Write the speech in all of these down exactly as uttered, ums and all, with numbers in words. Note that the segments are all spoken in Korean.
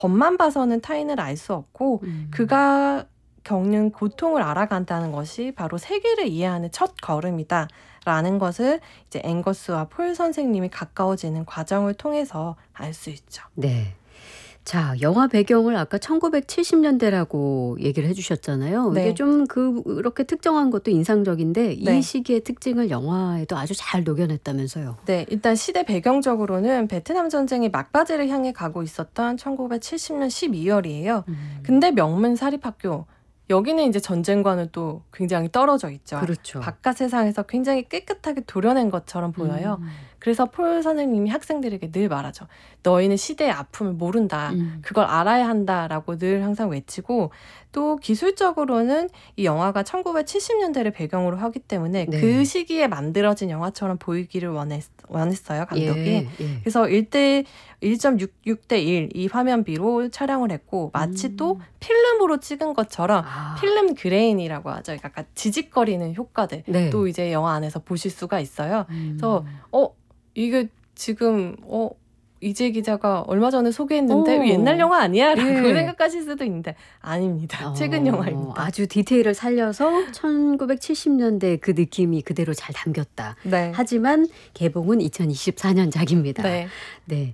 겉만 봐서는 타인을 알 수 없고 음. 그가 겪는 고통을 알아간다는 것이 바로 세계를 이해하는 첫 걸음이다. 라는 것을 이제 앵거스와 폴 선생님이 가까워지는 과정을 통해서 알 수 있죠. 네. 자, 영화 배경을 아까 천구백칠십 년대라고 얘기를 해주셨잖아요. 네. 이게 좀 그렇게 특정한 것도 인상적인데 네. 이 시기의 특징을 영화에도 아주 잘 녹여냈다면서요. 네, 일단 시대 배경적으로는 베트남 전쟁이 막바지를 향해 가고 있었던 천구백칠십 년 십이월이에요. 음. 근데 명문 사립학교 여기는 이제 전쟁과는 또 굉장히 떨어져 있죠. 그렇죠. 바깥 세상에서 굉장히 깨끗하게 도려낸 것처럼 보여요. 음. 그래서 폴 선생님이 학생들에게 늘 말하죠. 너희는 시대의 아픔을 모른다. 음. 그걸 알아야 한다라고 늘 항상 외치고 또 기술적으로는 이 영화가 천구백칠십 년대를 배경으로 하기 때문에 네. 그 시기에 만들어진 영화처럼 보이기를 원했, 원했어요. 감독이. 예, 예. 그래서 일 대 일 점 육육 대 일 이 화면비로 촬영을 했고 마치 음. 또 필름으로 찍은 것처럼 아. 필름 그레인이라고 하죠. 약간 지직거리는 효과들 네. 또 이제 영화 안에서 보실 수가 있어요. 음. 그래서 어 이게 지금 어 이재 기자가 얼마 전에 소개했는데 오. 옛날 영화 아니야? 라고 예. 생각하실 수도 있는데 아닙니다. 최근 어, 영화입니다. 아주 디테일을 살려서 천구백칠십 년대 그 느낌이 그대로 잘 담겼다. 네. 하지만 개봉은 이천이십사 년작입니다. 네. 네.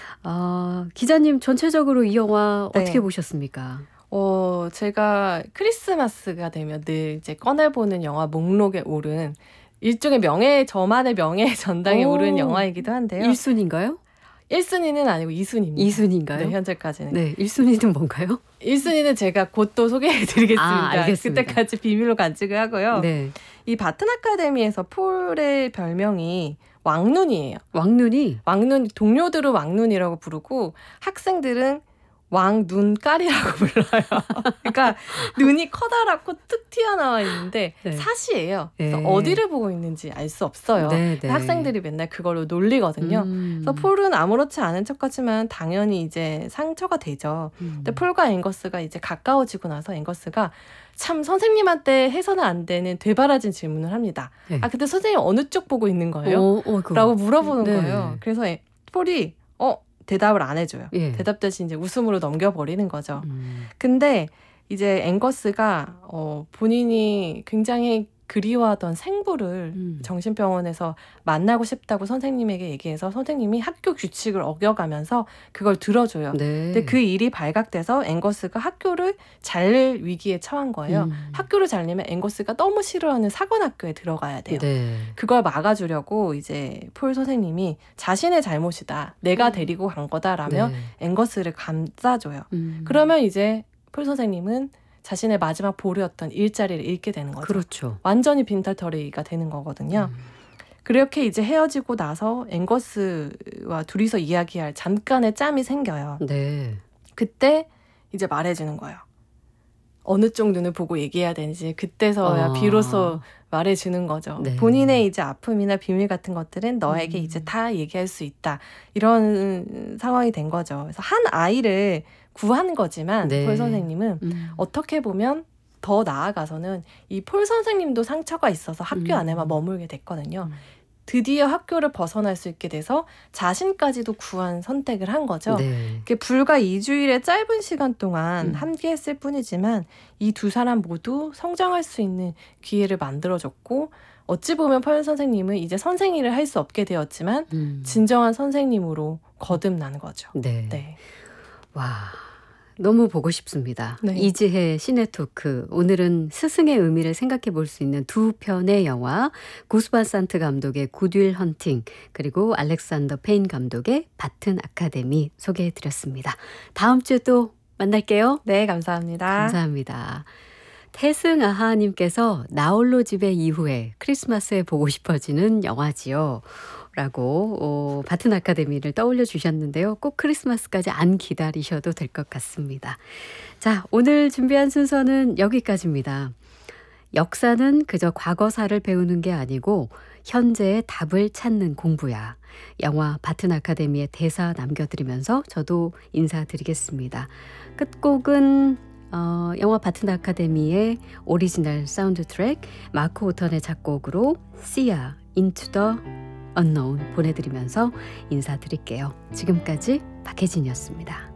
어, 기자님 전체적으로 이 영화 네. 어떻게 보셨습니까? 어, 제가 크리스마스가 되면 늘 이제 꺼내보는 영화 목록에 오른 일종의 명예, 저만의 명예 전당에 오. 오른 영화이기도 한데요. 일 순위인가요? 일 순위는 아니고 이 순위입니다. 이 순위인가요? 네, 현재까지는. 네, 일 순위는 뭔가요? 일 순위는 제가 곧 또 소개해드리겠습니다. 아, 알겠습니다. 그때까지 비밀로 간직을 하고요. 네. 이 바튼 아카데미에서 폴의 별명이 왕눈이에요. 왕눈이 왕눈, 동료들은 왕눈이라고 부르고 학생들은 왕눈깔이라고 불러요. 그러니까 눈이 커다랗고 툭 튀어나와 있는데 네. 사시예요. 그래서 네. 어디를 보고 있는지 알 수 없어요. 네, 네. 학생들이 맨날 그걸로 놀리거든요. 음. 그래서 폴은 아무렇지 않은 척하지만 당연히 이제 상처가 되죠. 음. 근데 폴과 앵거스가 이제 가까워지고 나서 앵거스가 참 선생님한테 해서는 안 되는 되바라진 질문을 합니다. 네. 아 근데 선생님 어느 쪽 보고 있는 거예요? 어, 어, 그거. 라고 물어보는 네. 거예요. 그래서 애- 폴이 어 대답을 안 해줘요. 예. 대답 대신 이제 웃음으로 넘겨버리는 거죠. 음. 근데 이제 앵거스가 어, 본인이 굉장히 그리워하던 생부를 음. 정신병원에서 만나고 싶다고 선생님에게 얘기해서 선생님이 학교 규칙을 어겨가면서 그걸 들어줘요. 네. 근데 그 일이 발각돼서 앵거스가 학교를 잘 위기에 처한 거예요. 음. 학교를 잘리면 앵거스가 너무 싫어하는 사관학교에 들어가야 돼요. 네. 그걸 막아주려고 이제 폴 선생님이 자신의 잘못이다. 내가 음. 데리고 간 거다라며 네. 앵거스를 감싸줘요. 음. 그러면 이제 폴 선생님은 자신의 마지막 보루였던 일자리를 잃게 되는 거죠. 그렇죠. 완전히 빈털터리가 되는 거거든요. 음. 그렇게 이제 헤어지고 나서 앵거스와 둘이서 이야기할 잠깐의 짬이 생겨요. 네. 그때 이제 말해주는 거예요. 어느 쪽 눈을 보고 얘기해야 되는지 그때서야 아. 비로소 말해주는 거죠. 네. 본인의 이제 아픔이나 비밀 같은 것들은 너에게 음. 이제 다 얘기할 수 있다. 이런 상황이 된 거죠. 그래서 한 아이를 구한 거지만 네. 폴 선생님은 음. 어떻게 보면 더 나아가서는 이 폴 선생님도 상처가 있어서 학교 음. 안에만 머물게 됐거든요. 음. 드디어 학교를 벗어날 수 있게 돼서 자신까지도 구한 선택을 한 거죠. 네. 이게 불과 이 주일의 짧은 시간 동안 음. 함께 했을 뿐이지만 이 두 사람 모두 성장할 수 있는 기회를 만들어줬고 어찌 보면 폴 선생님은 이제 선생 일을 할 수 없게 되었지만 음. 진정한 선생님으로 거듭난 거죠. 네. 네. 와, 너무 보고 싶습니다. 네. 이지혜 시네토크. 오늘은 스승의 의미를 생각해 볼 수 있는 두 편의 영화, 구스 반산트 감독의 굿윌 헌팅, 그리고 알렉산더 페인 감독의 바튼 아카데미 소개해 드렸습니다. 다음 주에 또 만날게요. 네, 감사합니다. 감사합니다. 태승아하님께서 나홀로 집에 이후에 크리스마스에 보고 싶어지는 영화지요. 라고 어, 바튼 아카데미를 떠올려 주셨는데요. 꼭 크리스마스까지 안 기다리셔도 될 것 같습니다. 자, 오늘 준비한 순서는 여기까지입니다. 역사는 그저 과거사를 배우는 게 아니고 현재의 답을 찾는 공부야. 영화 바튼 아카데미의 대사 남겨드리면서 저도 인사드리겠습니다. 끝곡은 어, 영화 바튼 아카데미의 오리지널 사운드 트랙 마크 오턴의 작곡으로 Sia Into the Unknown 보내드리면서 인사드릴게요. 지금까지 박혜진이었습니다.